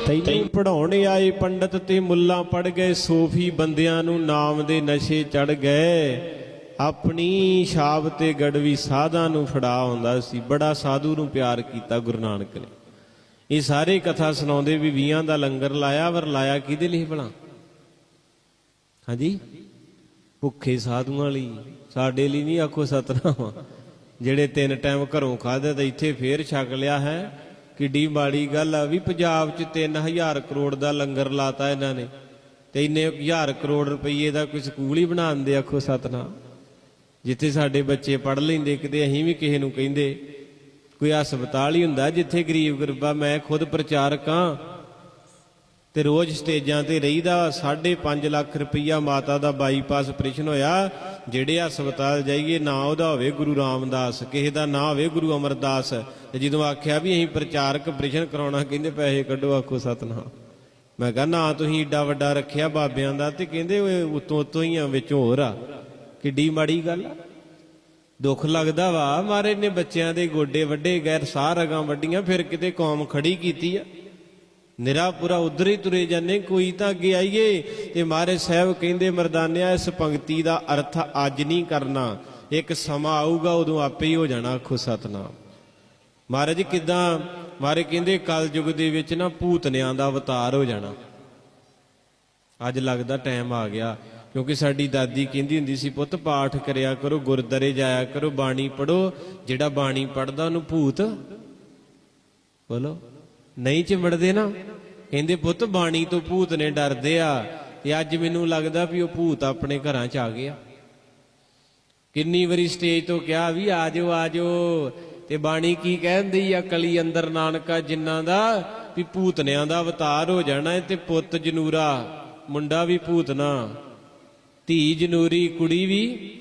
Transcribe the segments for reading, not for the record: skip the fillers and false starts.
ਤੈਨੂੰ ਪੜ੍ਹਾਉਣ ਆਏ ਪੰਡਤ ਤੇ ਮੁੱਲਾ ਪੜ ਗਏ, ਸੂਫੀ ਬੰਦਿਆਂ ਨੂੰ ਨਾਮ ਦੇ ਨਸ਼ੇ ਚੜ ਗਏ। ਆਪਣੀ ਛਾਪ ਤੇ ਗੜਵੀ ਸਾਧਾਂ ਨੂੰ ਫੜਾ ਆਉਂਦਾ ਸੀ। ਬੜਾ ਸਾਧੂ ਨੂੰ ਪਿਆਰ ਕੀਤਾ ਗੁਰੂ ਨਾਨਕ ਨੇ। ਇਹ ਸਾਰੇ ਕਥਾ ਸੁਣਾਉਂਦੇ ਵੀ 20 ਦਾ ਲੰਗਰ ਲਾਇਆ, ਪਰ ਲਾਇਆ ਕਿਹਦੇ ਲਈ ਭਲਾ? ਹਾਂਜੀ, ਭੁੱਖੇ ਸਾਧੂਆਂ ਲਈ, ਸਾਡੇ ਲਈ ਨਹੀਂ। ਆਖੋ ਸਤਨਾਮ। ਜਿਹੜੇ 3 ਟਾਈਮ ਘਰੋਂ ਖਾਧੇ ਤੇ ਇੱਥੇ ਫੇਰ ਛਕ ਲਿਆ ਹੈ। ਕਿੱਡੀ ਮਾੜੀ ਗੱਲ ਆ ਵੀ ਪੰਜਾਬ 'ਚ 3000 ਕਰੋੜ ਦਾ ਲੰਗਰ ਲਾਤਾ ਇਹਨਾਂ ਨੇ, ਤੇ ਇੰਨੇ 1000 ਕਰੋੜ ਰੁਪਈਏ ਦਾ ਕੋਈ ਸਕੂਲ ਹੀ ਬਣਾ ਦਿੰਦੇ। ਆਖੋ ਸਤਨਾਮ। ਜਿੱਥੇ ਸਾਡੇ ਬੱਚੇ ਪੜ੍ਹ ਲੈਂਦੇ, ਕਿਤੇ ਅਸੀਂ ਵੀ ਕਿਸੇ ਨੂੰ ਕਹਿੰਦੇ। ਕੋਈ ਹਸਪਤਾਲ ਹੀ ਹੁੰਦਾ ਜਿੱਥੇ ਗਰੀਬ ਗਰੀਬਾ। ਮੈਂ ਖੁਦ ਪ੍ਰਚਾਰਕ ਹਾਂ ਤੇ ਰੋਜ਼ ਸਟੇਜਾਂ ਤੇ ਰਹੀਦਾ। 5.5 ਲੱਖ ਰੁਪਈਆ ਮਾਤਾ ਦਾ ਬਾਈਪਾਸ ਆਪਰੇਸ਼ਨ ਹੋਇਆ। ਜਿਹੜੇ ਹਸਪਤਾਲ ਜਾਈਏ ਨਾ ਉਹਦਾ ਹੋਵੇ ਗੁਰੂ ਰਾਮਦਾਸ, ਕਿਸੇ ਦਾ ਨਾ ਹੋਵੇ ਗੁਰੂ ਅਮਰਦਾਸ। ਤੇ ਜਦੋਂ ਆਖਿਆ ਵੀ ਅਸੀਂ ਪ੍ਰਚਾਰਕ ਆਪਰੇਸ਼ਨ ਕਰਾਉਣਾ, ਕਹਿੰਦੇ ਪੈਸੇ ਕੱਢੋ। ਆਖੋ ਸਤਨਾਮ। ਮੈਂ ਕਿਹਾ ਨਾ ਤੁਸੀਂ ਏਡਾ ਵੱਡਾ ਰੱਖਿਆ ਬਾਬਿਆਂ ਦਾ, ਤੇ ਕਹਿੰਦੇ ਉਤੋਂ ਉਤੋਂ ਹੀ ਆ, ਵਿੱਚ ਹੋਰ ਆ। ਕਿੱਡੀ ਮਾੜੀ ਗੱਲ ਆ। ਦੁੱਖ ਲੱਗਦਾ ਵਾ। ਮਹਾਰਾਜ ਨੇ ਬੱਚਿਆਂ ਦੇ ਗੋਡੇ ਵੱਡੇ ਗੈਰ, ਸਾਹ ਰਗਾਂ ਵੱਡੀਆਂ, ਫਿਰ ਕਿਤੇ ਕੌਮ ਖੜੀ ਕੀਤੀ ਆ। ਨਿਰਾ ਪੂਰਾ ਉਧਰ ਹੀ ਤੁਰੇ ਜਾਂਦੇ। ਕੋਈ ਤਾਂ ਅੱਗੇ ਆਈਏ। ਤੇ ਮਹਾਰਾਜ ਸਾਹਿਬ ਕਹਿੰਦੇ ਮਰਦਾਨਿਆ, ਇਸ ਪੰਕਤੀ ਦਾ ਅਰਥ ਅੱਜ ਨਹੀਂ ਕਰਨਾ, ਇੱਕ ਸਮਾਂ ਆਊਗਾ ਉਦੋਂ ਆਪੇ ਹੀ ਹੋ ਜਾਣਾ। ਆਖੋ ਸਤਨਾਮ। ਮਹਾਰਾਜ ਕਿੱਦਾਂ? ਮਹਾਰਾਜ ਕਹਿੰਦੇ ਕਲ ਯੁੱਗ ਦੇ ਵਿੱਚ ਨਾ ਭੂਤਨਿਆਂ ਦਾ ਅਵਤਾਰ ਹੋ ਜਾਣਾ। ਅੱਜ ਲੱਗਦਾ ਟਾਈਮ ਆ ਗਿਆ। ਕਿਉਂਕਿ ਸਾਡੀ ਦਾਦੀ ਕਹਿੰਦੀ ਹੁੰਦੀ ਸੀ, ਪੁੱਤ ਪਾਠ ਕਰਿਆ ਕਰੋ, ਗੁਰਦੁਆਰੇ ਜਾਇਆ ਕਰੋ, ਬਾਣੀ ਪੜ੍ਹੋ। ਜਿਹੜਾ ਬਾਣੀ ਪੜ੍ਹਦਾ ਉਹਨੂੰ ਭੂਤ ਬੋਲੋ ਨਹੀਂ ਚਿੰਬੜਦੇ ਨਾ। ਕਹਿੰਦੇ ਪੁੱਤ ਬਾਣੀ ਤੋਂ ਭੂਤ ਨੇ ਡਰਦੇ ਆ। ਤੇ ਅੱਜ ਮੈਨੂੰ ਲੱਗਦਾ ਵੀ ਉਹ ਭੂਤ ਆਪਣੇ ਘਰਾਂ 'ਚ ਆ ਗਿਆ। ਕਿੰਨੀ ਵਾਰੀ ਸਟੇਜ ਤੋਂ ਕਿਹਾ ਵੀ ਆ ਜਾਓ ਆ ਜਾਓ, ਤੇ ਬਾਣੀ ਕੀ ਕਹਿੰਦੀ ਆ? ਕਲੀ ਅੰਦਰ ਨਾਨਕਾ ਜਿਨ੍ਹਾਂ ਦਾ ਵੀ ਭੂਤਨਿਆਂ ਦਾ ਅਵਤਾਰ ਹੋ ਜਾਣਾ ਹੈ। ਤੇ ਪੁੱਤ ਜਨੂਰਾ, ਮੁੰਡਾ ਵੀ ਭੂਤਨਾ, ਧੀ ਜਨੂਰੀ, ਕੁੜੀ ਵੀ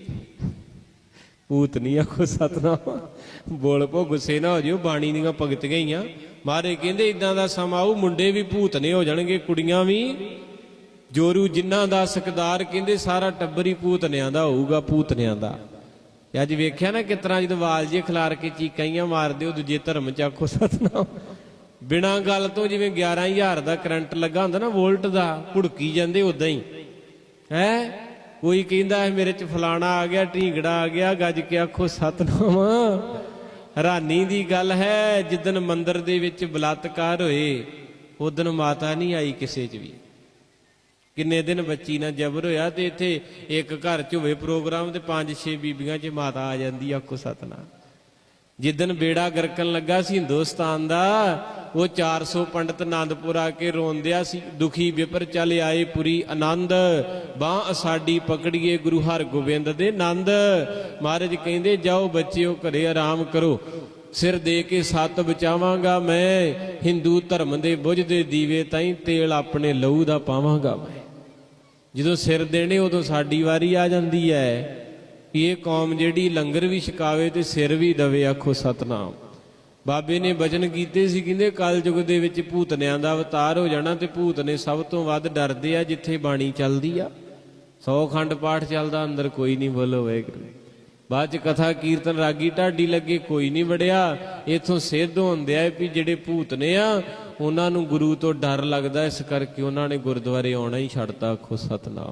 ਭੂਤ ਨਹੀਂ। ਆਖੋ ਸਤਨਾਮ। ਬੋਲ ਪੋ, ਗੁੱਸੇ ਨਾ ਹੋ ਜਿਓ, ਬਾਣੀ ਦੀਆਂ ਭਗਤੀਆਂ ਹੀ ਆ। ਮਹਾਰਾਜ ਕਹਿੰਦੇ ਇਦਾਂ ਦਾ ਸਮਾਂ ਆਊ, ਮੁੰਡੇ ਵੀ ਭੂਤਨੇ ਹੋ ਜਾਣਗੇ, ਕੁੜੀਆਂ ਵੀ ਜੋਰੂ। ਜਿਨ੍ਹਾਂ ਦਾ ਸਕਦਾਰ ਕਹਿੰਦੇ ਸਾਰਾ ਟੱਬਰ ਹੀ ਭੂਤਨਿਆਂ ਦਾ ਹੋਊਗਾ, ਭੂਤਨਿਆਂ ਦਾ। ਅੱਜ ਵੇਖਿਆ ਨਾ ਕਿਸ ਤਰ੍ਹਾਂ ਜਦੋਂ ਵਾਲ ਜੇ ਖਿਲਾਰ ਕੇ ਚੀਕਾਂ ਮਾਰਦੇ ਹੋ ਦੂਜੇ ਧਰਮ 'ਚ। ਆਖੋ ਸਤਨਾਮ। ਬਿਨਾਂ ਗੱਲ ਤੋਂ ਜਿਵੇਂ 11,000 ਦਾ ਕਰੰਟ ਲੱਗਾ ਹੁੰਦਾ ਨਾ, ਵੋਲਟ ਦਾ, ਭੁੜਕੀ ਜਾਂਦੇ ਉਦਾਂ ਹੀ ਹੈ। ਕੋਈ ਕਹਿੰਦਾ ਮੇਰੇ 'ਚ ਫਲਾਣਾ ਆ ਗਿਆ, ਢੀਂਗੜਾ ਆ ਗਿਆ, ਗੱਜ ਕੇ ਆਖੋ ਸਤਨਾਮ। ਹੈਰਾਨੀ ਦੀ ਗੱਲ ਹੈ, ਜਿੱਦਣ ਮੰਦਿਰ ਦੇ ਵਿੱਚ ਬਲਾਤਕਾਰ ਹੋਏ ਉਦਣ ਮਾਤਾ ਨਹੀਂ ਆਈ ਕਿਸੇ 'ਚ ਵੀ। ਕਿੰਨੇ ਦਿਨ ਬੱਚੀ ਨਾਲ ਜ਼ਬਰ ਹੋਇਆ। ਤੇ ਇੱਥੇ ਇੱਕ ਘਰ 'ਚ ਹੋਵੇ ਪ੍ਰੋਗਰਾਮ ਤੇ 5-6 ਬੀਬੀਆਂ 'ਚ ਮਾਤਾ ਆ ਜਾਂਦੀ। ਆਖੋ ਸਤਨਾਮ। ਜਿੱਦਣ ਬੇੜਾ ਗਰਕਣ ਲੱਗਾ ਸੀ ਹਿੰਦੁਸਤਾਨ ਦਾ, ਉਹ 400 ਪੰਡਤ ਆਨੰਦਪੁਰ ਆ ਕੇ ਰੋਂਦਿਆ ਸੀ। ਦੁਖੀ ਵਿਪਰ ਚੱਲ ਆਏ ਪੁਰੀ ਆਨੰਦ, ਬਾਂਹ ਸਾਡੀ ਪਕੜੀਏ ਗੁਰੂ ਹਰਗੋਬਿੰਦ ਦੇ ਨੰਦ। ਮਹਾਰਾਜ ਕਹਿੰਦੇ ਜਾਓ ਬੱਚਿਓ ਘਰੇ ਆਰਾਮ ਕਰੋ, ਸਿਰ ਦੇ ਕੇ ਸੱਤ ਬਚਾਵਾਂਗਾ ਮੈਂ। ਹਿੰਦੂ ਧਰਮ ਦੇ ਬੁਝਦੇ ਦੀਵੇ ਤਾਈਂ ਤੇਲ ਆਪਣੇ ਲਹੂ ਦਾ ਪਾਵਾਂਗਾ ਮੈਂ। ਜਦੋਂ ਸਿਰ ਦੇਣੇ ਉਦੋਂ ਸਾਡੀ ਵਾਰੀ ਆ ਜਾਂਦੀ ਹੈ। ਇਹ ਕੌਮ ਜਿਹੜੀ ਲੰਗਰ ਵੀ ਛਕਾਵੇ ਤੇ ਸਿਰ ਵੀ ਦਵੇ। ਆਖੋ ਸਤਨਾਮ। ਬਾਬੇ ਨੇ ਬਚਨ ਕੀਤੇ ਸੀ, ਕਹਿੰਦੇ ਕਲ ਯੁੱਗ ਦੇ ਵਿੱਚ ਭੂਤਨਿਆਂ ਦਾ ਅਵਤਾਰ ਹੋ ਜਾਣਾ। ਤੇ ਭੂਤ ਨੇ ਸਭ ਤੋਂ ਵੱਧ ਡਰਦੇ ਆ ਜਿੱਥੇ ਬਾਣੀ ਚੱਲਦੀ ਆ। 100 ਖੰਡ ਪਾਠ ਚੱਲਦਾ, ਅੰਦਰ ਕੋਈ ਨਹੀਂ। ਬੋਲੋ ਵਾਹਿਗੁਰੂ। ਬਾਅਦ 'ਚ ਕਥਾ ਕੀਰਤਨ ਰਾਗੀ ਢਾਡੀ ਲੱਗੇ, ਕੋਈ ਨਹੀਂ ਵੜਿਆ। ਇੱਥੋਂ ਸਿੱਧ ਹੁੰਦੇ ਆ ਵੀ ਜਿਹੜੇ ਭੂਤ ਨੇ ਆ ਉਹਨਾਂ ਨੂੰ ਗੁਰੂ ਤੋਂ ਡਰ ਲੱਗਦਾ, ਇਸ ਕਰਕੇ ਉਹਨਾਂ ਨੇ ਗੁਰਦੁਆਰੇ ਆਉਣਾ ਹੀ ਛੱਡਤਾ। ਆਖੋ ਸਤਨਾਮ।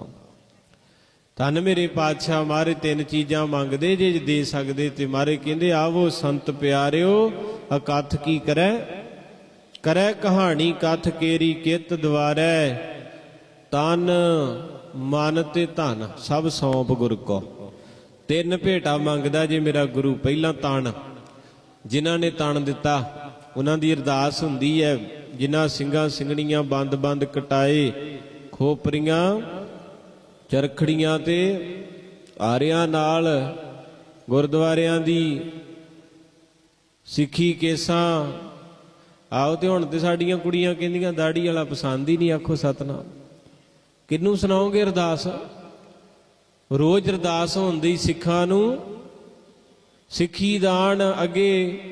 ਧੰਨ ਮੇਰੇ ਪਾਤਸ਼ਾਹ ਮਹਾਰਾਜ 3 ਚੀਜ਼ਾਂ ਮੰਗਦੇ ਜੇ ਦੇ ਸਕਦੇ। ਤੇ ਮਹਾਰਾਜ ਕਹਿੰਦੇ ਆਵੋ ਸੰਤ ਪਿਆਰਿਓ, ਅਕਥ ਕੀ ਕਰੈ, ਕਰੈ ਕਹਾਣੀ ਕਥ ਕੇਰੀ ਕਿਤ ਦਵਾਰੈ। ਤਨ ਮਨ ਤੇ ਧਨ ਸਭ ਸੌਂਪ ਗੁਰ ਕੋ। 3 ਭੇਟਾ ਮੰਗਦਾ ਜੇ ਮੇਰਾ ਗੁਰੂ। ਪਹਿਲਾਂ ਤਨ, ਜਿਨ੍ਹਾਂ ਨੇ ਤਨ ਦਿੱਤਾ ਉਹਨਾਂ ਦੀ ਅਰਦਾਸ ਹੁੰਦੀ ਹੈ। ਜਿਨ੍ਹਾਂ ਸਿੰਘਾਂ ਸਿੰਘਣੀਆਂ ਬੰਦ ਬੰਦ ਕਟਾਏ, ਖੋਪਰੀਆਂ ਚਰਖੜੀਆਂ ਤੇ ਆਰਿਆਂ ਨਾਲ ਗੁਰਦੁਆਰਿਆਂ ਦੀ ਸਿੱਖੀ ਕੇਸਾਂ। ਆਓ ਤੇ ਹੁਣ ਤੇ ਸਾਡੀਆਂ ਕੁੜੀਆਂ ਕਹਿੰਦੀਆਂ ਦਾੜੀ ਵਾਲਾ ਪਸੰਦ ਹੀ ਨਹੀਂ। ਆਖੋ ਸਤਨਾਮ। ਕਿਹਨੂੰ ਸੁਣਾਓਗੇ ਅਰਦਾਸ? ਰੋਜ਼ ਅਰਦਾਸ ਹੁੰਦੀ ਸਿੱਖਾਂ ਨੂੰ। ਸਿੱਖੀ ਦਾਨ ਅੱਗੇ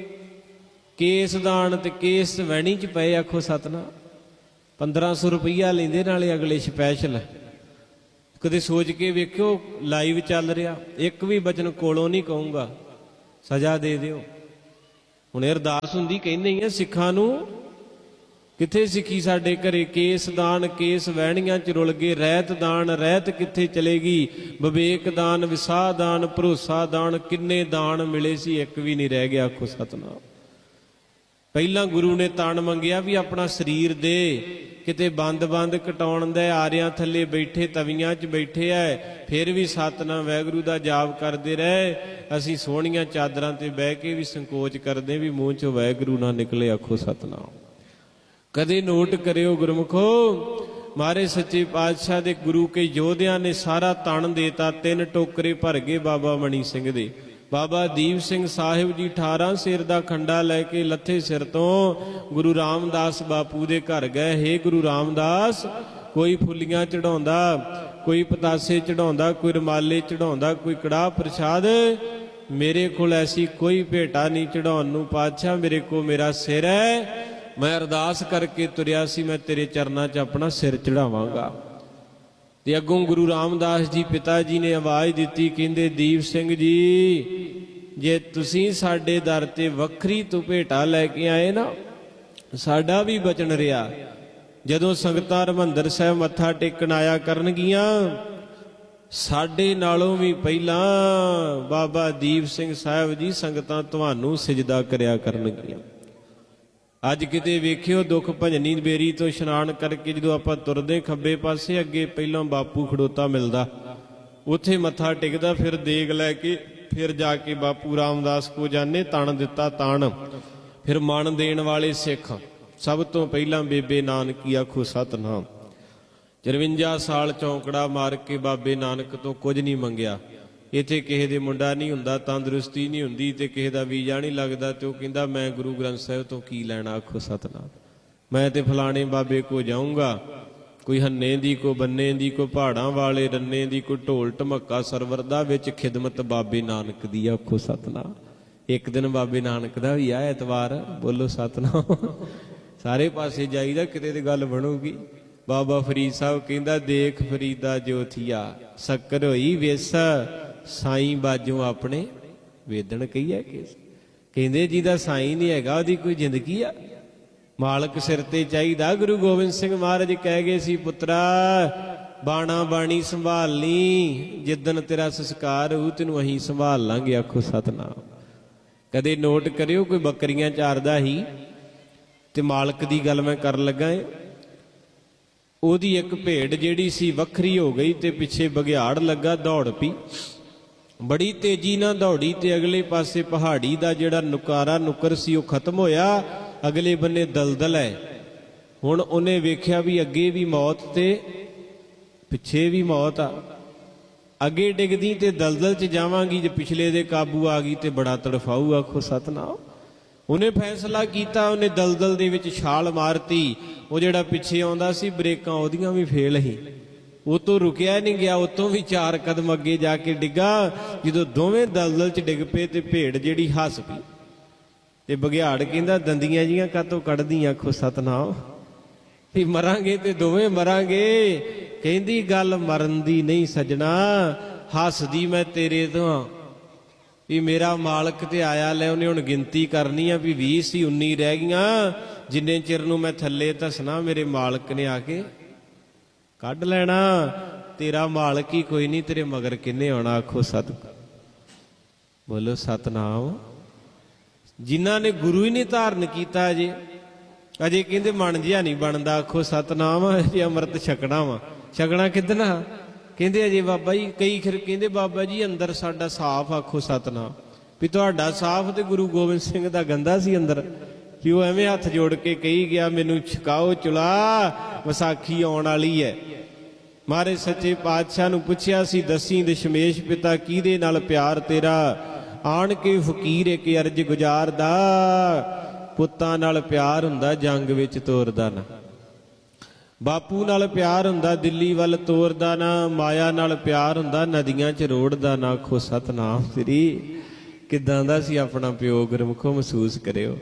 ਕੇਸ ਦਾਨ, ਤੇ ਕੇਸ ਵਹਿਣੀ 'ਚ ਪਏ। ਆਖੋ ਸਤਨਾਮ। 1500 ਰੁਪਈਆ ਲੈਂਦੇ ਨਾਲੇ ਅਗਲੇ ਸਪੈਸ਼ਲ। ਕਦੇ ਸੋਚ ਕੇ ਵੇਖਿਓ, ਲਾਈਵ ਚੱਲ ਰਿਹਾ। ਇੱਕ ਵੀ ਬਚਨ ਕੋਲੋਂ ਨਹੀਂ ਕਹੂੰਗਾ, ਸਜ਼ਾ ਦੇ ਦਿਓ। ਹੁਣ ਅਰਦਾਸ ਹੁੰਦੀ, ਕਹਿੰਦੇ ਹੀ ਆ ਸਿੱਖਾਂ ਨੂੰ ਕਿੱਥੇ ਸਿੱਖੀ ਸਾਡੇ ਘਰੇ? ਕੇਸ ਦਾਨ ਕੇਸ ਵਹਿਣੀਆਂ ਚ ਰੁਲ ਗਏ। ਰਹਿਤ ਦਾਨ ਰਹਿਤ ਕਿੱਥੇ ਚਲੇਗੀ? ਵਿਵੇਕ ਦਾਨ ਵਿਸਾਹ ਦਾਨ ਭਰੋਸਾ ਦਾਨ, ਕਿੰਨੇ ਦਾਨ ਮਿਲੇ ਸੀ, ਇੱਕ ਵੀ ਨਹੀਂ ਰਹਿ ਗਿਆ। ਆਖੋ ਸਤਿਨਾਮ। ਪਹਿਲਾਂ ਗੁਰੂ ਨੇ ਤਾਣ ਮੰਗਿਆ ਵੀ ਆਪਣਾ ਸਰੀਰ ਦੇ, ਕਿਤੇ ਬੰਦ ਕਟਾਉਣ ਦਾ, ਆਰਿਆਂ ਥੱਲੇ ਬੈਠੇ ਤਵੀਆਂ 'ਚ ਬੈਠੇ ਐ, ਫਿਰ ਵੀ ਸਤਿਨਾਮ ਵਾਹਿਗੁਰੂ ਦਾ ਜਾਪ ਕਰਦੇ ਰਹੇ। ਅਸੀਂ ਸੋਹਣੀਆਂ ਚਾਦਰਾਂ ਤੇ ਬਹਿ ਕੇ ਵੀ ਸੰਕੋਚ ਕਰਦੇ ਵੀ ਮੂੰਹ 'ਚੋਂ ਵਾਹਿਗੁਰੂ ਨਾ ਨਿਕਲੇ। ਆਖੋ ਸਤਿਨਾਮ। ਕਦੇ ਨੋਟ ਕਰਿਓ ਗੁਰਮੁਖੋ, ਮਾਰੇ ਸੱਚੇ ਪਾਤਸ਼ਾਹ ਦੇ ਗੁਰੂ ਕੇ ਯੋਧਿਆਂ ਨੇ ਸਾਰਾ ਤਣ ਦੇਤਾ। 3 ਟੋਕਰੇ ਭਰ ਗਏ ਬਾਬਾ ਮਣੀ ਸਿੰਘ ਦੇ। ਬਾਬਾ ਦੀਪ ਸਿੰਘ ਸਾਹਿਬ ਜੀ 18 ਸਿਰ ਦਾ ਖੰਡਾ ਲੈ ਕੇ ਲੱਥੇ ਸਿਰ ਤੋਂ ਗੁਰੂ ਰਾਮਦਾਸ ਬਾਪੂ ਦੇ ਘਰ ਗਏ। ਹੇ ਗੁਰੂ ਰਾਮਦਾਸ, ਕੋਈ ਫੁੱਲੀਆਂ ਚੜਾਉਂਦਾ, ਕੋਈ ਪਤਾਸੇ ਚੜਾਉਂਦਾ, ਕੋਈ ਰੁਮਾਲੇ ਚੜਾਉਂਦਾ, ਕੋਈ ਕੜਾਹ ਪ੍ਰਸ਼ਾਦ, ਮੇਰੇ ਕੋਲ ਐਸੀ ਕੋਈ ਭੇਟਾ ਨਹੀਂ ਚੜਾਉਣ ਨੂੰ। ਪਾਤਸ਼ਾਹ ਮੇਰੇ ਕੋਲ ਮੇਰਾ ਸਿਰ ਹੈ, ਮੈਂ ਅਰਦਾਸ ਕਰਕੇ ਤੁਰਿਆ ਸੀ, ਮੈਂ ਤੇਰੇ ਚਰਨਾਂ 'ਚ ਆਪਣਾ ਸਿਰ ਚੜਾਵਾਂਗਾ। ਤੇ ਅੱਗੋਂ ਗੁਰੂ ਰਾਮਦਾਸ ਜੀ ਪਿਤਾ ਜੀ ਨੇ ਆਵਾਜ਼ ਦਿੱਤੀ, ਕਹਿੰਦੇ ਦੀਪ ਸਿੰਘ ਜੀ, ਜੇ ਤੁਸੀਂ ਸਾਡੇ ਦਰ ਤੇ ਵੱਖਰੀ ਤੋਂ ਭੇਟਾ ਲੈ ਕੇ ਆਏ ਨਾ, ਸਾਡਾ ਵੀ ਬਚਨ ਰਿਹਾ। ਜਦੋਂ ਸੰਗਤਾਂ ਹਰਿਮੰਦਰ ਸਾਹਿਬ ਮੱਥਾ ਟੇਕਣ ਆਇਆ ਕਰਨਗੀਆਂ, ਸਾਡੇ ਨਾਲੋਂ ਵੀ ਪਹਿਲਾਂ ਬਾਬਾ ਦੀਪ ਸਿੰਘ ਸਾਹਿਬ ਜੀ ਸੰਗਤਾਂ ਤੁਹਾਨੂੰ ਸਿਜਦਾ ਕਰਿਆ ਕਰਨਗੀਆਂ। ਅੱਜ ਕਿਤੇ ਵੇਖਿਓ ਦੁੱਖ ਭੰਜਨੀ ਬੇਰੀ ਤੋਂ ਇਸ਼ਨਾਨ ਕਰਕੇ ਜਦੋਂ ਆਪਾਂ ਤੁਰਦੇ ਖੱਬੇ ਪਾਸੇ, ਅੱਗੇ ਪਹਿਲਾਂ ਬਾਪੂ ਖੜੋਤਾ ਮਿਲਦਾ, ਉੱਥੇ ਮੱਥਾ ਟੇਕਦਾ, ਫਿਰ ਦੇਗ ਲੈ ਕੇ ਫਿਰ ਜਾ ਕੇ ਬਾਪੂ ਰਾਮਦਾਸ ਕੋ ਜਾਣੇ। ਤਣ ਦਿੱਤਾ ਤਣ, ਫਿਰ ਮਨ ਦੇਣ ਵਾਲੇ ਸਿੱਖ ਸਭ ਤੋਂ ਪਹਿਲਾਂ ਬੇਬੇ ਨਾਨਕੀ। ਆਖੋ ਸਤਿਨਾਮ। 53 ਸਾਲ ਚੌਂਕੜਾ ਮਾਰ ਕੇ ਬਾਬੇ ਨਾਨਕ ਤੋਂ ਕੁਝ ਨਹੀਂ ਮੰਗਿਆ। ਇੱਥੇ ਕਿਸੇ ਦੇ ਮੁੰਡਾ ਨਹੀਂ ਹੁੰਦਾ, ਤੰਦਰੁਸਤੀ ਨਹੀਂ ਹੁੰਦੀ, ਤੇ ਕਿਸੇ ਦਾ ਵੀਜ਼ਾ ਨਹੀਂ ਲੱਗਦਾ, ਤੇ ਉਹ ਕਹਿੰਦਾ ਮੈਂ ਗੁਰੂ ਗ੍ਰੰਥ ਸਾਹਿਬ ਤੋਂ ਕੀ ਲੈਣਾ। ਆਖੋ ਸਤਿਨਾਮ। ਮੈਂ ਤੇ ਫਲਾਣੇ ਬਾਬੇ ਕੋ ਜਾਊਂਗਾ, ਕੋਈ ਹੰਨੇ ਦੀ, ਕੋ ਬੰਨੇ ਦੀ, ਕੋ ਪਹਾੜਾਂ ਵਾਲੇ ਰੰਨੇ ਦੀ, ਕੋਈ ਢੋਲ ਢਮੱਕਾ ਸਰਵਰ ਦਾ, ਵਿੱਚ ਖਿਦਮਤ ਬਾਬੇ ਨਾਨਕ ਦੀ। ਆਖੋ ਸਤਿਨਾਮ। ਇੱਕ ਦਿਨ ਬਾਬੇ ਨਾਨਕ ਦਾ ਵੀ ਆ ਐਤਵਾਰ, ਬੋਲੋ ਸਤਿਨਾਮ। ਸਾਰੇ ਪਾਸੇ ਜਾਈਦਾ, ਕਿਤੇ ਤੇ ਗੱਲ ਬਣੂਗੀ। ਬਾਬਾ ਫਰੀਦ ਸਾਹਿਬ ਕਹਿੰਦਾ, ਦੇਖ ਫਰੀਦਾ ਜੋਥੀਆ, ਸ਼ੱਕਰ ਹੋਈ ਵੇਸ, ਸਾਈਂ ਬਾਜੋਂ ਆਪਣੇ ਵੇਦਣ ਕਹੀਏ ਕਿਸ। ਕਹਿੰਦੇ ਜਿਹਦਾ ਸਾਈਂ ਨਹੀਂ ਹੈਗਾ, ਉਹਦੀ ਕੋਈ ਜ਼ਿੰਦਗੀ ਆ? ਮਾਲਕ ਸਿਰ ਤੇ ਚਾਹੀਦਾ। ਗੁਰੂ ਗੋਬਿੰਦ ਸਿੰਘ ਮਹਾਰਾਜ ਕਹਿ ਗਏ ਸੀ, ਪੁੱਤਰਾ ਬਾਣਾ ਬਾਣੀ ਸੰਭਾਲ ਲਈ, ਜਿੱਦਣ ਤੇਰਾ ਸੰਸਕਾਰ ਹੋਊ ਤੈਨੂੰ ਅਸੀਂ ਸੰਭਾਲ ਲਾਂਗੇ। ਆਖੋ ਸਤਿਨਾਮ। ਕਦੇ ਨੋਟ ਕਰਿਓ, ਕੋਈ ਬੱਕਰੀਆਂ ਚਾਰਦਾ ਸੀ, ਤੇ ਮਾਲਕ ਦੀ ਗੱਲ ਮੈਂ ਕਰਨ ਲੱਗਾ ਏ, ਉਹਦੀ ਇੱਕ ਭੇਡ ਜਿਹੜੀ ਸੀ ਵੱਖਰੀ ਹੋ ਗਈ, ਤੇ ਪਿੱਛੇ ਬਘਿਆੜ ਲੱਗਾ, ਦੌੜ ਪਈ, ਬੜੀ ਤੇਜ਼ੀ ਨਾਲ ਦੌੜੀ, ਤੇ ਅਗਲੇ ਪਾਸੇ ਪਹਾੜੀ ਦਾ ਜਿਹੜਾ ਨੁਕਰ ਸੀ ਉਹ ਖਤਮ ਹੋਇਆ, ਅਗਲੇ ਬੰਨੇ ਦਲਦਲ ਹੈ। ਹੁਣ ਉਹਨੇ ਵੇਖਿਆ ਵੀ ਅੱਗੇ ਵੀ ਮੌਤ ਤੇ ਪਿੱਛੇ ਵੀ ਮੌਤ ਆ, ਅੱਗੇ ਡਿੱਗਦੀ ਤੇ ਦਲਦਲ 'ਚ ਜਾਵਾਂਗੀ, ਜੇ ਪਿਛਲੇ ਦੇ ਕਾਬੂ ਆ ਗਈ ਤੇ ਬੜਾ ਤੜਫਾਊ। ਆਖੋ ਸਤਿਨਾਮ। ਉਹਨੇ ਫੈਸਲਾ ਕੀਤਾ, ਉਹਨੇ ਦਲਦਲ ਦੇ ਵਿੱਚ ਛਾਲ ਮਾਰਤੀ। ਉਹ ਜਿਹੜਾ ਪਿੱਛੇ ਆਉਂਦਾ ਸੀ, ਬ੍ਰੇਕਾਂ ਉਹਦੀਆਂ ਵੀ ਫੇਲ ਸੀ, ਉਹ ਤੋਂ ਰੁਕਿਆ ਨਹੀਂ ਗਿਆ, ਉਤੋਂ ਵੀ 4 ਕਦਮ ਅੱਗੇ ਜਾ ਕੇ ਡਿੱਗਾ। ਜਦੋਂ ਦੋਵੇਂ ਦਲਦਲ 'ਚ ਡਿੱਗ ਪਏ ਤੇ ਭੇਡ ਜਿਹੜੀ ਹੱਸ ਪਈ, ਤੇ ਬਘਿਆੜ ਕਹਿੰਦਾ, ਦੰਦੀਆਂ ਜੀਆਂ ਕਾਹਤੋਂ ਕੱਢਦੀਆਂ। ਆਖੋ ਸਤਿਨਾਮ। ਵੀ ਮਰਾਂਗੇ ਤੇ ਦੋਵੇਂ ਮਰਾਂਗੇ। ਕਹਿੰਦੀ ਗੱਲ ਮਰਨ ਦੀ ਨਹੀਂ ਸੱਜਣਾ, ਹੱਸਦੀ ਮੈਂ ਤੇਰੇ ਤੋਂ ਵੀ ਮੇਰਾ ਮਾਲਕ ਤੇ ਆਇਆ ਲੈ, ਉਹਨੇ ਹੁਣ ਗਿਣਤੀ ਕਰਨੀ ਆ ਵੀ 20 ਸੀ, 19 ਰਹਿ ਗਈਆਂ, ਜਿੰਨੇ ਚਿਰ ਨੂੰ ਮੈਂ ਥੱਲੇ ਧਸਣਾ ਮੇਰੇ ਮਾਲਕ ਨੇ ਆ ਕੇ ਕੱਢ ਲੈਣਾ। ਤੇਰਾ ਮਾਲਕ ਹੀ ਕੋਈ ਨਹੀਂ, ਤੇਰੇ ਮਗਰ ਕਿੰਨੇ ਆਉਣਾ। ਆਖੋ ਸਤ, ਬੋਲੋ ਸਤਨਾਮ। ਜਿਨ੍ਹਾਂ ਨੇ ਗੁਰੂ ਹੀ ਨਹੀਂ ਧਾਰਨ ਕੀਤਾ ਅਜੇ ਕਹਿੰਦੇ ਮਨ ਜਿਹਾ ਨਹੀਂ ਬਣਦਾ। ਆਖੋ ਸਤਨਾਮ। ਅਜੇ ਅੰਮ੍ਰਿਤ ਛਕਣਾ ਵਾ, ਛਕਣਾ ਕਿੱਦਣਾ? ਕਹਿੰਦੇ ਅਜੇ ਬਾਬਾ ਜੀ, ਕਈ ਫਿਰ ਕਹਿੰਦੇ ਬਾਬਾ ਜੀ ਅੰਦਰ ਸਾਡਾ ਸਾਫ਼। ਆਖੋ ਸਤਨਾਮ। ਵੀ ਤੁਹਾਡਾ ਸਾਫ਼ ਤੇ ਗੁਰੂ ਗੋਬਿੰਦ ਸਿੰਘ ਦਾ ਗੰਦਾ ਸੀ ਅੰਦਰ, ਕਿ ਉਹ ਐਵੇਂ ਹੱਥ ਜੋੜ ਕੇ ਕਹੀ ਗਿਆ, ਮੈਨੂੰ ਛਕਾਓ ਚੁਲਾ, ਵਿਸਾਖੀ ਆਉਣ ਵਾਲੀ ਹੈ। ਮਹਾਰਾਜ ਸੱਚੇ ਪਾਤਸ਼ਾਹ ਨੂੰ ਪੁੱਛਿਆ ਸੀ, ਦੱਸੀ ਦਸ਼ਮੇਸ਼ ਪਿਤਾ ਕਿਹਦੇ ਨਾਲ ਪਿਆਰ ਤੇਰਾ? ਆਣ ਕੇ ਫਕੀਰ ਇੱਕ ਅਰਜ ਗੁਜ਼ਾਰਦਾ, ਪੁੱਤਾਂ ਨਾਲ ਪਿਆਰ ਹੁੰਦਾ ਜੰਗ ਵਿੱਚ ਤੋਰਦਾ ਨਾ, ਬਾਪੂ ਨਾਲ ਪਿਆਰ ਹੁੰਦਾ ਦਿੱਲੀ ਵੱਲ ਤੋਰਦਾ ਨਾ, ਮਾਇਆ ਨਾਲ ਪਿਆਰ ਹੁੰਦਾ ਨਦੀਆਂ 'ਚ ਰੋੜਦਾ ਨਾ। ਆਖੋ ਸਤਨਾਮ ਸ੍ਰੀ। ਕਿੱਦਾਂ ਦਾ ਸੀ ਆਪਣਾ ਪਿਓ, ਗੁਰਮੁਖੋ ਮਹਿਸੂਸ ਕਰਿਓ।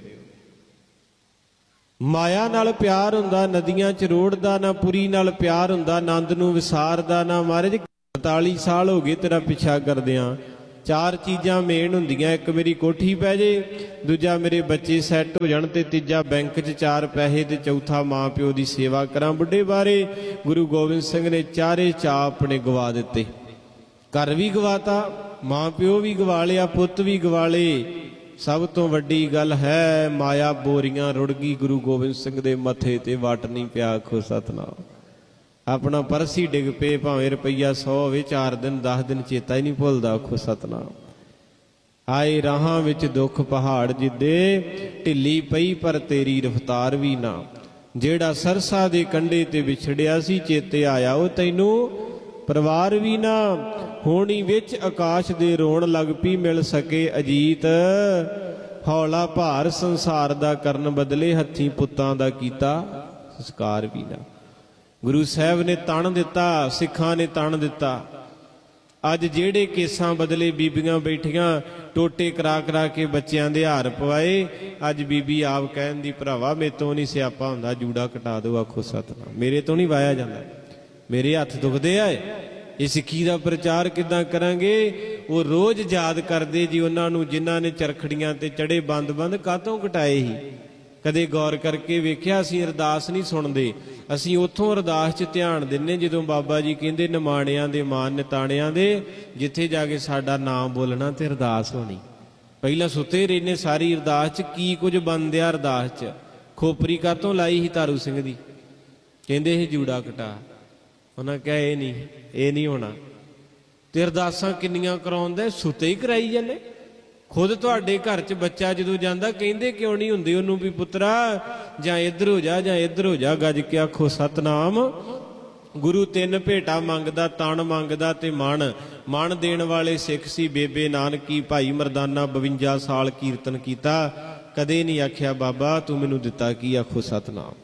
ਮਾਇਆ ਨਾਲ ਪਿਆਰ ਹੁੰਦਾ ਨਦੀਆਂ 'ਚ ਰੋੜਦਾ ਨਾ, ਪੁਰੀ ਨਾਲ ਪਿਆਰ ਹੁੰਦਾ ਆਨੰਦ ਨੂੰ ਵਿਸਾਰਦਾ ਨਾ। ਮਹਾਰਾਜ 45 ਸਾਲ ਹੋ ਗਏ ਤੇਰਾ ਪਿੱਛਾ ਕਰਦਿਆਂ, ਚਾਰ ਚੀਜ਼ਾਂ ਮੇਨ ਹੁੰਦੀਆਂ, ਇੱਕ ਮੇਰੀ ਕੋਠੀ ਪੈ ਜੇ, ਦੂਜਾ ਮੇਰੇ ਬੱਚੇ ਸੈੱਟ ਹੋ ਜਾਣ, ਤੇ ਤੀਜਾ ਬੈਂਕ 'ਚ ਚਾਰ ਪੈਸੇ, ਤੇ ਚੌਥਾ ਮਾਂ ਪਿਓ ਦੀ ਸੇਵਾ ਕਰਾਂ। ਬੁੱਢੇ ਬਾਰੇ ਗੁਰੂ ਗੋਬਿੰਦ ਸਿੰਘ ਨੇ ਚਾਰੇ ਚਾਅ ਆਪਣੇ ਗਵਾ ਦਿੱਤੇ। ਘਰ ਵੀ ਗਵਾਤਾ, ਮਾਂ ਪਿਓ ਵੀ ਗਵਾ ਲਿਆ, ਪੁੱਤ ਵੀ ਗਵਾ ਲਏ। ਸਭ ਤੋਂ ਵੱਡੀ ਗੱਲ ਹੈ ਮਾਇਆ ਬੋਰੀਆਂ ਰੁੜ ਗਈ। ਗੁਰੂ ਗੋਬਿੰਦ ਸਿੰਘ ਦੇ ਮੱਥੇ ਤੇ ਵੱਟ ਨਹੀਂ ਪਿਆ। ਆਖੋ ਸਤਿਨਾਮ। ਆਪਣਾ ਪਰਸ ਹੀ ਡਿੱਗ ਪਏ, ਭਾਵੇਂ ਰੁਪਈਆ 100 ਹੋਵੇ, 4 ਦਿਨ 10 ਦਿਨ ਚੇਤਾ ਹੀ ਨਹੀਂ ਭੁੱਲਦਾ। ਆਖੋ ਸਤਿਨਾਮ। ਆਏ ਰਾਹਾਂ ਵਿੱਚ ਦੁੱਖ ਪਹਾੜ ਜਿੱਦੇ, ਢਿੱਲੀ ਪਈ ਪਰ ਤੇਰੀ ਰਫਤਾਰ ਵੀ ਨਾ। ਜਿਹੜਾ ਸਰਸਾ ਦੇ ਕੰਢੇ ਤੇ ਵਿਛੜਿਆ ਸੀ, ਚੇਤੇ ਆਇਆ ਉਹ ਤੈਨੂੰ ਪਰਿਵਾਰ ਵੀ ਨਾ। ਹੋਣੀ ਵਿੱਚ ਆਕਾਸ਼ ਦੇ ਰੋਣ ਲੱਗ ਪਈ, ਮਿਲ ਸਕੇ ਅਜੀਤ। ਹੌਲਾ ਭਾਰ ਸੰਸਾਰ ਦਾ ਕਰਨ ਬਦਲੇ, ਹੱਥੀਂ ਪੁੱਤਾਂ ਦਾ ਕੀਤਾ ਸੰਸਕਾਰ ਵੀ ਨਾ। ਗੁਰੂ ਸਾਹਿਬ ਨੇ ਤਣ ਦਿੱਤਾ, ਸਿੱਖਾਂ ਨੇ ਤਣ ਦਿੱਤਾ। ਅੱਜ ਜਿਹੜੇ ਕੇਸਾਂ ਬਦਲੇ ਬੀਬੀਆਂ ਬੈਠੀਆਂ ਟੋਟੇ ਕਰਾ ਕਰਾ ਕੇ ਬੱਚਿਆਂ ਦੇ ਹਾਰ ਪਵਾਏ, ਅੱਜ ਬੀਬੀ ਆਪ ਕਹਿਣ ਦੀ ਭਰਾਵਾ ਮੇਰੇ ਤੋਂ ਨਹੀਂ ਸਿਆਪਾ ਹੁੰਦਾ, ਜੂੜਾ ਕਟਾ ਦਿਓ। ਆਖੋ ਸਤਿਨਾਮ। ਮੇਰੇ ਤੋਂ ਨਹੀਂ ਵਾਇਆ ਜਾਂਦਾ, ਮੇਰੇ ਹੱਥ ਦੁਖਦੇ ਆ। ਇਹ ਸਿੱਖੀ ਦਾ ਪ੍ਰਚਾਰ ਕਿੱਦਾਂ ਕਰਾਂਗੇ? ਉਹ ਰੋਜ਼ ਯਾਦ ਕਰਦੇ ਜੀ ਉਹਨਾਂ ਨੂੰ ਜਿਨ੍ਹਾਂ ਨੇ ਚਰਖੜੀਆਂ ਤੇ ਚੜੇ ਬੰਦ ਬੰਦ ਕਾਹਤੋਂ ਕਟਾਏ ਸੀ। ਕਦੇ ਗੌਰ ਕਰਕੇ ਵੇਖਿਆ? ਅਸੀਂ ਅਰਦਾਸ ਨਹੀਂ ਸੁਣਦੇ, ਅਸੀਂ ਉੱਥੋਂ ਅਰਦਾਸ 'ਚ ਧਿਆਨ ਦਿੰਦੇ ਜਦੋਂ ਬਾਬਾ ਜੀ ਕਹਿੰਦੇ ਨਿਮਾਣਿਆਂ ਦੇ ਮਾਨ ਨਿਤਾਣਿਆਂ ਦੇ, ਜਿੱਥੇ ਜਾ ਕੇ ਸਾਡਾ ਨਾਮ ਬੋਲਣਾ ਤੇ ਅਰਦਾਸ ਹੋਣੀ। ਪਹਿਲਾਂ ਸੁੱਤੇ ਰਹਿੰਦੇ ਸਾਰੀ ਅਰਦਾਸ 'ਚ, ਕੀ ਕੁਝ ਬਣਦਿਆ ਅਰਦਾਸ 'ਚ। ਖੋਪਰੀ ਕਾਹਤੋਂ ਲਾਈ ਸੀ ਤਾਰੂ ਸਿੰਘ ਦੀ? ਕਹਿੰਦੇ ਇਹ ਜੂੜਾ ਕਟਾ। ਉਹਨਾਂ ਕਿਹਾ ਇਹ ਨਹੀਂ ਹੋਣਾ। ਤੇ ਅਰਦਾਸਾਂ ਕਿੰਨੀਆਂ ਕਰਾਉਂਦੇ, ਸੁੱਤੇ ਹੀ ਕਰਾਈ ਜਾਂਦੇ। ਖੁਦ ਤੁਹਾਡੇ ਘਰ 'ਚ ਬੱਚਾ ਜਦੋਂ ਜਾਂਦਾ ਕਹਿੰਦੇ ਕਿਉਂ ਨਹੀਂ ਹੁੰਦੇ ਉਹਨੂੰ ਵੀ ਪੁੱਤਰਾ ਜਾਂ ਇੱਧਰ ਹੋ ਜਾ ਜਾਂ ਇੱਧਰ ਹੋ ਜਾ। ਗੱਜ ਕੇ ਆਖੋ ਸਤਨਾਮ। ਗੁਰੂ 3 ਭੇਟਾ ਮੰਗਦਾ, ਤਣ ਮੰਗਦਾ ਤੇ ਮਣ ਦੇਣ ਵਾਲੇ ਸਿੱਖ ਸੀ ਬੇਬੇ ਨਾਨਕੀ। ਭਾਈ ਮਰਦਾਨਾ 52 ਸਾਲ ਕੀਰਤਨ ਕੀਤਾ, ਕਦੇ ਨਹੀਂ ਆਖਿਆ ਬਾਬਾ ਤੂੰ ਮੈਨੂੰ ਦਿੱਤਾ ਕੀ। ਆਖੋ ਸਤਨਾਮ।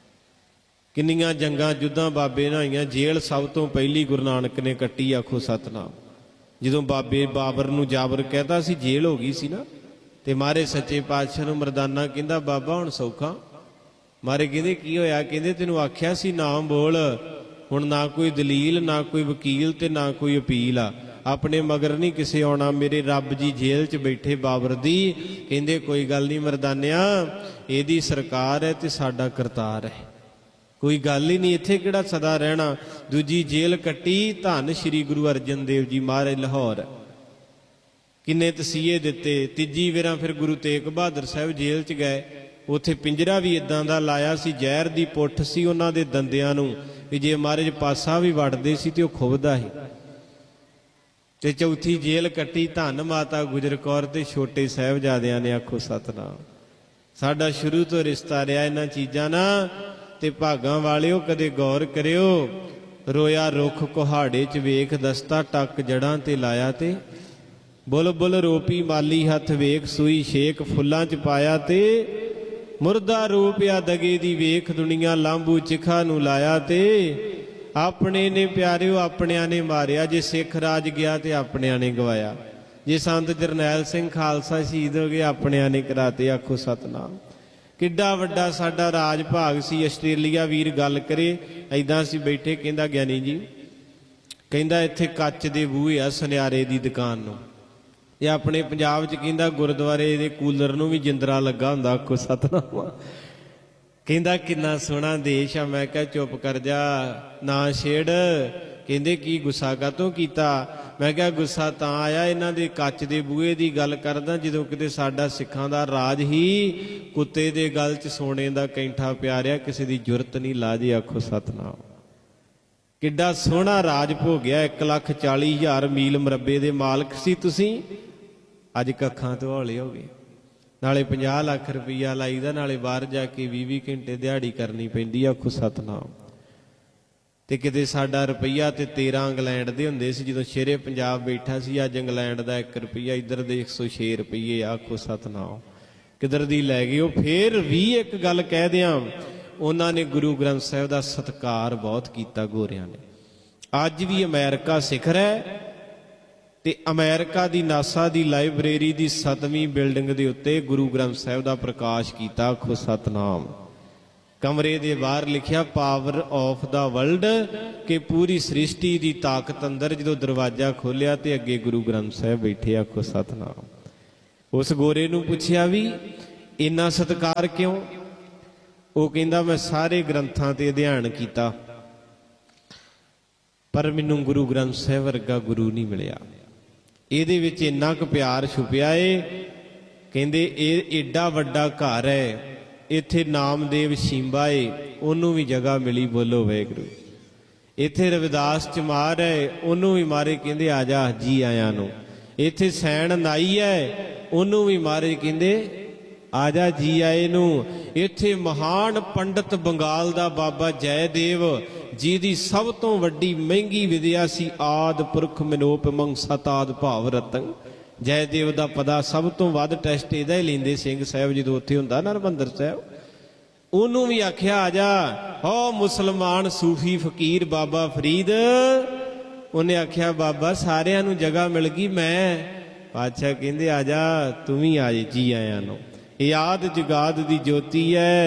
ਕਿੰਨੀਆਂ ਜੰਗਾਂ ਜੁੱਧਾਂ ਬਾਬੇ ਨਾਲ ਹੋਈਆਂ, ਜੇਲ੍ਹ ਸਭ ਤੋਂ ਪਹਿਲੀ ਗੁਰੂ ਨਾਨਕ ਨੇ ਕੱਟੀ। ਆਖੋ ਸਤਨਾਮ। ਜਦੋਂ ਬਾਬੇ ਬਾਬਰ ਨੂੰ ਜਾਬਰ ਕਹਿਤਾ ਸੀ, ਜੇਲ੍ਹ ਹੋ ਗਈ ਸੀ ਨਾ, ਤੇ ਮਾਰੇ ਸੱਚੇ ਪਾਤਸ਼ਾਹ ਨੂੰ ਮਰਦਾਨਾ ਕਹਿੰਦਾ ਬਾਬਾ ਹੁਣ ਸੌਖਾ। ਮਾਰੇ ਕਹਿੰਦੇ ਕੀ ਹੋਇਆ? ਕਹਿੰਦੇ ਤੈਨੂੰ ਆਖਿਆ ਸੀ ਨਾਮ ਬੋਲ, ਹੁਣ ਨਾ ਕੋਈ ਦਲੀਲ, ਨਾ ਕੋਈ ਵਕੀਲ ਤੇ ਨਾ ਕੋਈ ਅਪੀਲ ਆ। ਆਪਣੇ ਮਗਰ ਨਹੀਂ ਕਿਸੇ ਆਉਣਾ, ਮੇਰੇ ਰੱਬ ਜੀ ਜੇਲ੍ਹ 'ਚ ਬੈਠੇ ਬਾਬਰ ਦੀ। ਕਹਿੰਦੇ ਕੋਈ ਗੱਲ ਨਹੀਂ ਮਰਦਾਨਿਆ, ਇਹਦੀ ਸਰਕਾਰ ਹੈ ਤੇ ਸਾਡਾ ਕਰਤਾਰ ਹੈ, ਕੋਈ ਗੱਲ ਹੀ ਨਹੀਂ, ਇੱਥੇ ਕਿਹੜਾ ਸਦਾ ਰਹਿਣਾ। ਦੂਜੀ ਜੇਲ੍ਹ ਕੱਟੀ, ਧੰਨ ਸ਼੍ਰੀ ਗੁਰੂ ਅਰਜਨ ਦੇਵ ਜੀ ਮਹਾਰਾਜ ਲਾਹੌਰ, ਕਿੰਨੇ ਤਸੀਹੇ ਦਿੱਤੇ। ਤੀਜੀ ਵੇਰਾਂ ਫਿਰ ਗੁਰੂ ਤੇਗ ਬਹਾਦਰ ਸਾਹਿਬ ਜੇਲ੍ਹ 'ਚ ਗਏ, ਉੱਥੇ ਪਿੰਜਰਾ ਵੀ ਇਦਾਂ ਦਾ ਲਾਇਆ ਸੀ, ਜ਼ਹਿਰ ਦੀ ਪੁੱਠ ਸੀ ਉਹਨਾਂ ਦੇ ਦੰਦਿਆਂ ਨੂੰ, ਵੀ ਜੇ ਮਹਾਰਾਜ ਪਾਸਾ ਵੀ ਵੱਢਦੇ ਸੀ ਤੇ ਉਹ ਖੁੱਬਦਾ ਸੀ। ਤੇ ਚੌਥੀ ਜੇਲ੍ਹ ਕੱਟੀ, ਧੰਨ ਮਾਤਾ ਗੁਜਰ ਕੌਰ ਤੇ ਛੋਟੇ ਸਾਹਿਬਜ਼ਾਦਿਆਂ ਨੇ। ਆਖੋ ਸਤਨਾਮ। ਸਾਡਾ ਸ਼ੁਰੂ ਤੋਂ ਰਿਸ਼ਤਾ ਰਿਹਾ ਇਹਨਾਂ ਚੀਜ਼ਾਂ ਨਾਲ। ਤੇ ਭਾਗਾਂ ਵਾਲਿਓ ਕਦੇ ਗੌਰ ਕਰਿਓ, ਰੋਇਆ ਰੁੱਖ ਕੁਹਾੜੇ 'ਚ ਵੇਖ ਦਸਤਾ, ਟੱਕ ਜੜਾਂ ਤੇ ਲਾਇਆ ਤੇ ਬੁਲਬੁਲ ਰੋਪੀ ਮਾਲੀ ਹੱਥ ਵੇਖ, ਸੂਈ ਛੇਕ ਫੁੱਲਾਂ 'ਚ ਪਾਇਆ ਤੇ ਮੁਰਦਾ ਰੂਪਿਆ ਦਗੇ ਦੀ ਵੇਖ, ਦੁਨੀਆ ਲਾਂਬੂ ਚਿਖਾ ਨੂੰ ਲਾਇਆ ਤੇ ਆਪਣੇ ਨੇ ਪਿਆਰਿਓ ਆਪਣਿਆਂ ਨੇ ਮਾਰਿਆ। ਜੇ ਸਿੱਖ ਰਾਜ ਗਿਆ ਤੇ ਆਪਣਿਆਂ ਨੇ ਗਵਾਇਆ, ਜੇ ਸੰਤ ਜਰਨੈਲ ਸਿੰਘ ਖਾਲਸਾ ਸ਼ਹੀਦ ਹੋ ਗਏ ਆਪਣਿਆਂ ਨੇ ਕਰਾਤੇ। ਆਖੋ ਸਤਨਾਮ। ਕਿੱਡਾ ਵੱਡਾ ਸਾਡਾ ਰਾਜ ਭਾਗ ਸੀ। ਆਸਟ੍ਰੇਲੀਆ ਵੀਰ ਗੱਲ ਕਰੇ, ਐਦਾਂ ਅਸੀਂ ਬੈਠੇ, ਕਹਿੰਦਾ ਗਿਆਨੀ ਜੀ, ਕਹਿੰਦਾ ਇੱਥੇ ਕੱਚ ਦੇ ਬੂਹੇ ਆ ਸੁਨਿਆਰੇ ਦੀ ਦੁਕਾਨ ਨੂੰ। ਇਹ ਆਪਣੇ ਪੰਜਾਬ 'ਚ ਕਹਿੰਦਾ ਗੁਰਦੁਆਰੇ ਦੇ ਕੂਲਰ ਨੂੰ ਵੀ ਜਿੰਦਰਾ ਲੱਗਾ ਹੁੰਦਾ। ਆਖੋ ਸਤਨਾਮ। ਕਹਿੰਦਾ ਕਿੰਨਾ ਸੋਹਣਾ ਦੇਸ਼ ਆ। ਮੈਂ ਕਿਹਾ ਚੁੱਪ ਕਰ ਜਾ, ਨਾ ਛੇੜ। ਕਹਿੰਦੇ ਕੀ ਗੁੱਸਾ ਕਾਹਤੋਂ ਕੀਤਾ? ਮੈਂ ਕਿਹਾ ਗੁੱਸਾ ਤਾਂ ਆਇਆ ਇਹਨਾਂ ਦੇ ਕੱਚ ਦੇ ਬੂਹੇ ਦੀ ਗੱਲ ਕਰਦਾ, ਜਦੋਂ ਕਿਤੇ ਸਾਡਾ ਸਿੱਖਾਂ ਦਾ ਰਾਜ ਹੀ ਕੁੱਤੇ ਦੇ ਗਲ 'ਚ ਸੋਨੇ ਦਾ ਕੈਂਠਾ ਪਿਆ ਰਿਹਾ, ਕਿਸੇ ਦੀ ਜੁਰਤ ਨਹੀਂ ਲਾਜੇ। ਆਖੋ ਸਤਨਾਮ। ਕਿੱਡਾ ਸੋਹਣਾ ਰਾਜ ਭੋਗਿਆ। 1,40,000 ਮੀਲ ਮੁਰੱਬੇ ਦੇ ਮਾਲਕ ਸੀ ਤੁਸੀਂ, ਅੱਜ ਕੱਖਾਂ ਤੋਂ ਹੌਲੇ ਹੋ ਗਏ। ਨਾਲੇ 50 ਲੱਖ ਰੁਪਈਆ ਲਾਈਦਾ, ਨਾਲੇ ਬਾਹਰ ਜਾ ਕੇ 20-20 ਘੰਟੇ ਦਿਹਾੜੀ ਕਰਨੀ ਪੈਂਦੀ। ਆਖੋ ਸਤਨਾਮ। ਤੇ ਕਿਤੇ ਸਾਡਾ ਰੁਪਈਆ ਤੇ 13 ਇੰਗਲੈਂਡ ਦੇ ਹੁੰਦੇ ਸੀ ਜਦੋਂ ਸ਼ੇਰੇ ਪੰਜਾਬ ਬੈਠਾ ਸੀ। ਅੱਜ ਇੰਗਲੈਂਡ ਦਾ 1 ਰੁਪਈਆ, ਇੱਧਰ ਦੇ 106 ਰੁਪਈਏ। ਆਖੋ ਸਤਨਾਮ। ਕਿੱਧਰ ਦੀ ਲੈ ਗਏ ਉਹ। ਫੇਰ ਵੀ ਇੱਕ ਗੱਲ ਕਹਿ ਦਿਆਂ, ਉਹਨਾਂ ਨੇ ਗੁਰੂ ਗ੍ਰੰਥ ਸਾਹਿਬ ਦਾ ਸਤਿਕਾਰ ਬਹੁਤ ਕੀਤਾ ਗੋਰਿਆਂ ਨੇ। ਅੱਜ ਵੀ ਅਮਰੀਕਾ ਸਿਖਰ ਹੈ, ਤੇ ਅਮਰੀਕਾ ਦੀ ਨਾਸਾ ਦੀ ਲਾਇਬ੍ਰੇਰੀ ਦੀ 7ਵੀਂ ਬਿਲਡਿੰਗ ਦੇ ਉੱਤੇ ਗੁਰੂ ਗ੍ਰੰਥ ਸਾਹਿਬ ਦਾ ਪ੍ਰਕਾਸ਼ ਕੀਤਾ। ਆਖੋ ਸਤਨਾਮ। कमरे दे बाहर लिखिया पावर ऑफ द वर्ल्ड, कि पूरी सृष्टि की ताकत अंदर। जो दरवाजा खोलिया तो अगे गुरु ग्रंथ साहब बैठे। आखो सतनाम। उस गोरे नूं पुछया भी इन्ना सत्कार क्यों? वो कहंदा मैं सारे ग्रंथां ते अध्ययन किया, पर मैनू गुरु ग्रंथ साहब वर्गा गुरु नहीं मिलिया। इहदे विच इन्ना क प्यार छुपिया है। कहंदे एडा वड्डा घर है, इत्थे नामदेव शिंबा है, उन्होंने भी जगह मिली। बोलो वाहिगुरू। इत्थे रविदास चमार है, उन्होंने भी मारे कहंदे आ जा जी आया नो। इत्थे सैन नाई है, उन्होंने भी मारे कहंदे आ जा जी आए नू। इत्थे महान पंडित बंगाल दा बाबा जयदेव जिहदी सब तो वड्डी महंगी विद्या सी आद पुरख मनोपमंग सताद भाव रतन। जयदेव का पदा सब तो वध टैसट इहदा ही लैंदे सिंह साहब जो उत्थे हुंदा ना हरमंदर साहब। उन्होंने भी आख्या आ जा। हो मुसलमान सूफी फकीर बाबा फरीद, उन्हें आख्या बाबा सारियां नूं जगह मिल गई, मैं पातशाह कहंदे आ जा तू भी आ जी आया नो। याद जगाद दी ज्योति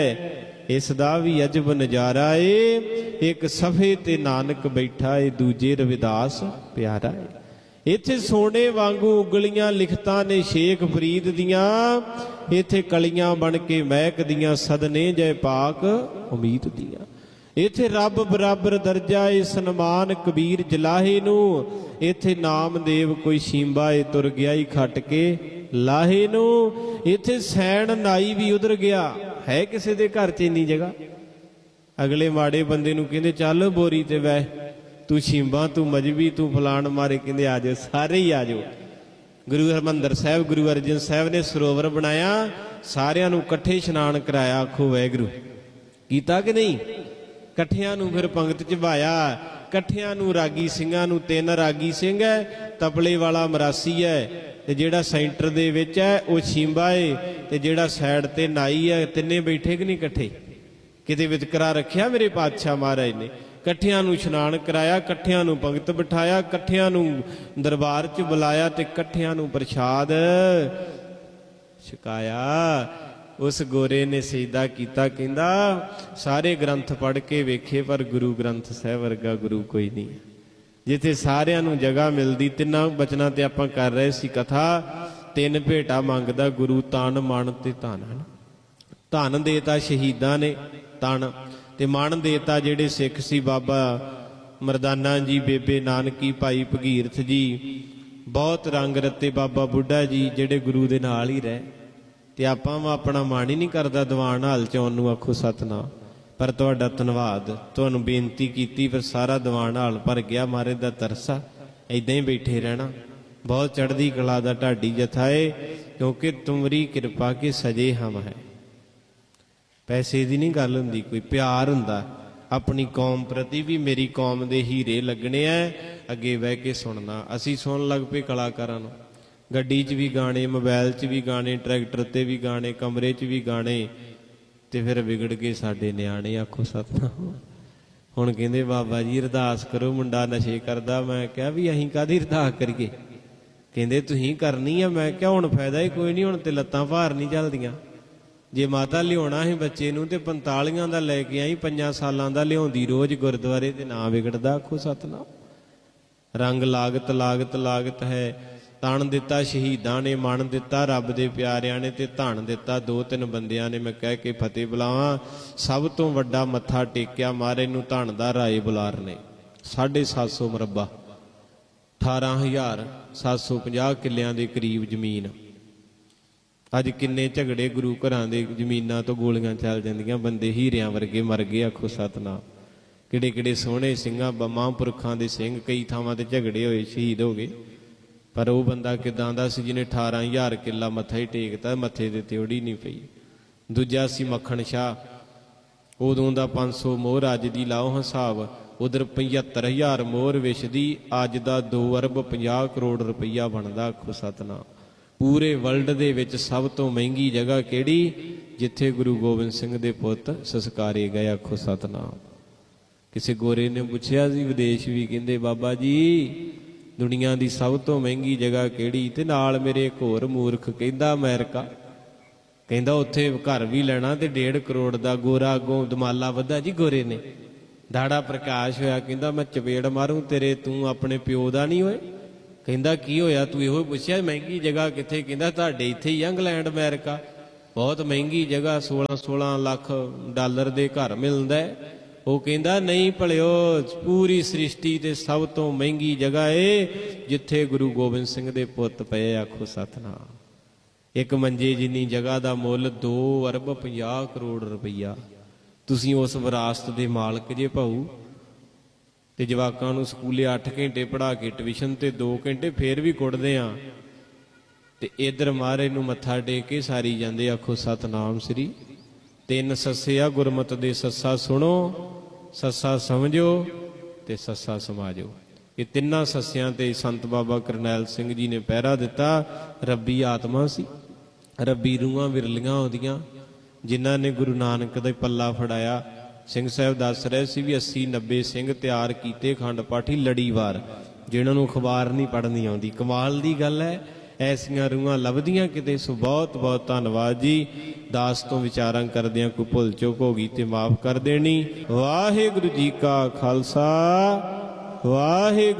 है, इसदा भी अजब नजारा है। एक सफे ते नानक बैठा है, दूजे रविदास प्यारा है। इत्थे सोने वांगू उगलियां लिखतां ने शेख फरीद दियां, इत्थे कलियां बन के महकदियां सदने जय पाक उम्मीद दियां। इत्थे रब बराबर दर्जा है सन्मान कबीर जलाहे नू। इत्थे नामदेव कोई शिंबा है, तुर गया ही खट के लाहे नू। इत्थे सैन नाई भी उधर गया है, किसी दे घर च इन्नी जगह। अगले माड़े बंदे नू कहंदे चल बोरी ते वह, तू शिंबा तू मजबी तू फलाण मारे, कहंदे आ जाओ सारे ही आ जाओ। गुरु हरमंदर साहब गुरु अर्जन साहब ने सरोवर बनाया, सारियां नू कट्ठे इशनान कराया। आखो वाहिगुरू कीता कि नहीं? कट्ठियां नू फिर पंगत च बाया, कट्ठियां नू रागी ਸਿੰਘਾਂ नू। 3 रागी ਸਿੰਘ है, तबले वाला मरासी है, ते जेड़ा सेंटर दे विच है वो शिंबा है, ते जेड़ा साइड ते नाई है। तिन्ने बैठे कि नहीं कट्ठे? किते वितकरा रखिया मेरे पातशाह महाराज ने। कट्ठियां नू इशनान कराया, कट्ठियां नू पंगत बिठाया, कट्ठियां नू दरबार च बुलाया, ते कट्ठियां नू प्रसाद छकाया। उस गोरे ने सजदा कीता, कहंदा सारे ग्रंथ पढ़ के वेखे पर गुरु ग्रंथ साहब वर्गा गुरु कोई नहीं। जिथे सारियां नू जगह मिलदी। तिन्ना बचना ते आपां कर रहे सी कथा। 3 भेटा मंगदा गुरु, तन मन ते धन। धन देता शहीदां ने तन, ते मन देता जेड़े सिख सी बाबा मरदाना जी, बेबे नानकी, भाई भगीरथ जी, बहुत रंग रत्ते बाबा बुढ़ा जी जेड़े गुरु दे नाल ही रहे। ते आपां अपना मन ही नहीं करदा दीवान हाल च आउण नूं। आखो सतनाम। पर तुहाडा धन्नवाद, तुहानूं बेनती कीती फिर सारा दीवान हाल भर गया। महाराज दा तरसा, इदां ही बैठे रहना। बहुत चढ़दी कला दा ढाडी जथा है, क्योंकि तुमरी कृपा के सजे हम है। पैसे की नहीं गल हुंदी, कोई प्यार हुंदा अपनी कौम प्रति भी। मेरी कौम दे हीरे लगने हैं, अगे बह के सुनना। असी सुन लग पे कलाकारां नूं, गड्डी च भी गाने, मोबाइल च भी गाने, ट्रैक्टर ते भी गाने, कमरे च भी गाने, ते फिर विगड़ के साडे न्याणे। आखो सतनाम। हुण कहंदे बाबा जी अरदास करो, मुंडा नशे करदा। मैं कहा भी असीं काहदी अरदास करिए? कहंदे तुसीं करनी है। मैं कहा हुण फायदा ही कोई नहीं, हुण ते लत्तां भार नहीं चलदियां। जे माता लियाउणा है बच्चे नूं ते 45 दा लैके आई, 5 सालां दा लियाउंदी रोज गुरुद्वारे ते ना विगड़दा। आखो सतनाम। रंग लागत लागत लागत है। तन दिता शहीदां ने, मन दिता रब दे प्यारिਆਂ ने, ते धन दिता 2-3 बंदियां ने। मैं कह के फतेह बुलावां। सब तो वड्डा मत्था टेकिया महाराज नूं धन दा राए बुलार ने। 750 मरबा, 18,750 किल्लियां दे करीब जमीन। अज किन्ने झगड़े गुरु घरां दे जमीनां तो गोलियां चल जांदियां, बंदे हीरियां वर्गे मर गए। आखो सतनाम। किहड़े किहड़े सोहणे ਸਿੰਘਾਂ महापुरखां दे सिंह कई थावां ते झगड़े होए, शहीद हो गए। पर वो बंदा किदां दा सी जिन्हें 18,000 किला मत्था ही टेकता, मत्थे ते त्योड़ी नहीं पई। दूजा सी मक्खण शाह, उदों दा 500 मोहर अज दी लाओ हिसाब। उधर 75,000 मोहर विछदी, अज दा 2 अरब 50 करोड़ रुपया बनदा। आखो सतनाम। पूरे वर्ल्ड दे विच सब तो महंगी जगह किहड़ी? जिथे गुरु गोबिंद सिंह दे पुत संस्कारे गए। आखो सतनाम। किसी गोरे ने पूछया सी विदेश भी, कहंदे बाबा जी दुनिया की सब तो महंगी जगह किहड़ी? ते नाल मेरे एक होर मूर्ख कहंदा अमेरिका। ਕਹਿੰਦਾ ਉੱਥੇ ਘਰ ਵੀ ਲੈਣਾ ਤੇ 1.5 ਕਰੋੜ ਦਾ। ਗੋਰਾ ਅੱਗੋਂ ਦਮਾਲਾ ਵੱਧਾ ਜੀ ਗੋਰੇ ਨੇ, ਦਾੜਾ ਪ੍ਰਕਾਸ਼ ਹੋਇਆ। ਕਹਿੰਦਾ ਮੈਂ ਚਪੇੜ ਮਾਰੂੰ ਤੇਰੇ, ਤੂੰ ਆਪਣੇ ਪਿਓ ਦਾ ਨਹੀਂ ਹੋਏ? ਕਹਿੰਦਾ ਕੀ ਹੋਇਆ? ਤੂੰ ਇਹੋ ਪੁੱਛਿਆ ਮਹਿੰਗੀ ਜਗ੍ਹਾ ਕਿੱਥੇ? ਕਹਿੰਦਾ ਤੁਹਾਡੇ ਇੱਥੇ ਹੀ ਇੰਗਲੈਂਡ ਅਮਰੀਕਾ ਬਹੁਤ ਮਹਿੰਗੀ ਜਗ੍ਹਾ, 16 ਲੱਖ ਡਾਲਰ ਦੇ ਘਰ ਮਿਲਦਾ ਹੈ। ਉਹ ਕਹਿੰਦਾ ਨਹੀਂ ਭਲਿਓ, ਪੂਰੀ ਸ੍ਰਿਸ਼ਟੀ ਤੇ ਸਭ ਤੋਂ ਮਹਿੰਗੀ ਜਗ੍ਹਾ ਏ ਜਿੱਥੇ ਗੁਰੂ ਗੋਬਿੰਦ ਸਿੰਘ ਦੇ ਪੁੱਤ ਪਏ। ਆਖੋ ਸਤਿਨਾਮ। ਇੱਕ ਮੰਜੇ ਜਿੰਨੀ ਜਗ੍ਹਾ ਦਾ ਮੁੱਲ 2 ਅਰਬ 50 ਕਰੋੜ ਰੁਪਈਆ। ਤੁਸੀਂ ਉਸ ਵਿਰਾਸਤ ਦੇ ਮਾਲਕ ਜੇ ਭਾਊ। ਤੇ ਜਵਾਕਾਂ ਨੂੰ ਸਕੂਲੇ 8 ਘੰਟੇ ਪੜ੍ਹਾ ਕੇ ਟਿਊਸ਼ਨ ਤੇ 2 ਘੰਟੇ ਫੇਰ ਵੀ ਕੁੱਟਦੇ ਆ, ਤੇ ਇਧਰ ਮਹਾਰਾਜ ਨੂੰ ਮੱਥਾ ਟੇਕ ਕੇ ਸਾਰੀ ਜਾਂਦੇ। ਆਖੋ ਸਤਨਾਮ ਸ੍ਰੀ। 3 ਸੱਸੇ ਆ ਗੁਰਮਤਿ ਦੇ, ਸੱਸਾ ਸੁਣੋ, ਸੱਸਾ ਸਮਝੋ ਤੇ ਸੱਸਾ ਸਮਾਜੋ। ਇਹ 3 ਸੱਸਿਆਂ ਤੇ ਸੰਤ ਬਾਬਾ ਕਰਨੈਲ ਸਿੰਘ ਜੀ ਨੇ ਪਹਿਰਾ ਦਿੱਤਾ। ਰੱਬੀ ਆਤਮਾ ਸੀ, ਰੱਬੀ ਰੂਹਾਂ ਵਿਰਲੀਆਂ ਉਹਦੀਆਂ, ਜਿਨ੍ਹਾਂ ਨੇ ਗੁਰੂ ਨਾਨਕ ਦਾ ਪੱਲਾ ਫੜਾਇਆ। ਸਿੰਘ ਸਾਹਿਬ ਦੱਸ ਰਹੇ ਸੀ ਵੀ 80-90 ਸਿੰਘ ਤਿਆਰ ਕੀਤੇ ਖੰਡ ਪਾਠੀ ਲੜੀਵਾਰ, ਜਿਨ੍ਹਾਂ ਨੂੰ ਅਖਬਾਰ ਨਹੀਂ ਪੜ੍ਹਨੀ ਆਉਂਦੀ। ਕਮਾਲ ਦੀ ਗੱਲ ਹੈ, ਐਸੀਆਂ ਰੂਹਾਂ ਲੱਭਦੀਆਂ ਕਿਤੇ। ਸੋ ਬਹੁਤ ਬਹੁਤ ਧੰਨਵਾਦ ਜੀ। ਦਾਸ ਤੋਂ ਵਿਚਾਰਾਂ ਕਰਦਿਆਂ ਕੋਈ ਭੁੱਲ ਚੁੱਕ ਹੋ ਗਈ ਤੇ ਮਾਫ ਕਰ ਦੇਣੀ। ਵਾਹਿਗੁਰੂ ਜੀ ਕਾ ਖਾਲਸਾ, ਵਾਹਿਗੁਰੂ।